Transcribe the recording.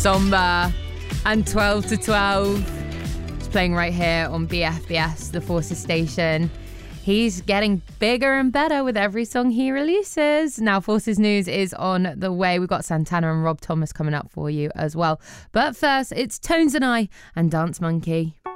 Somber and 12 to 12. It's playing right here on BFBS, the Forces station. He's getting bigger and better with every song he releases. Now, Forces News is on the way. We've got Santana and Rob Thomas coming up for you as well. But first, it's Tones and I and Dance Monkey.